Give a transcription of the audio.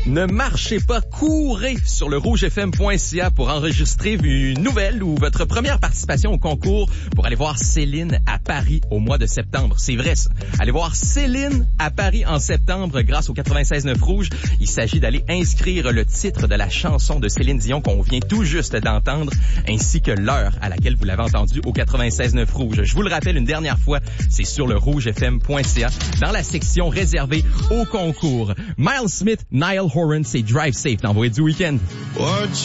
Ne marchez pas, courez sur le rougefm.ca pour enregistrer une nouvelle ou votre première participation au concours pour aller voir Céline à Paris au mois de septembre. C'est vrai ça. Allez voir Céline à Paris en septembre grâce au 96.9 Rouge. Il s'agit d'aller inscrire le titre de la chanson de Céline Dion qu'on vient tout juste d'entendre, ainsi que l'heure à laquelle vous l'avez entendue au 96.9 Rouge. Je vous le rappelle une dernière fois, c'est sur le rougefm.ca dans la section réservée au concours. Miles Smith, Niall Horan, c'est Drive Safe dans Voix du Week-end.